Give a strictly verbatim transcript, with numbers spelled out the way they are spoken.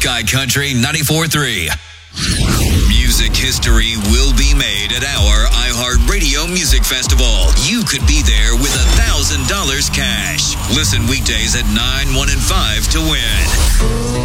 Buckeye Country ninety-four point three. Music history will be made at our iHeartRadio Music Festival. You could be there with one thousand dollars cash. Listen weekdays at nine, one, and five to win.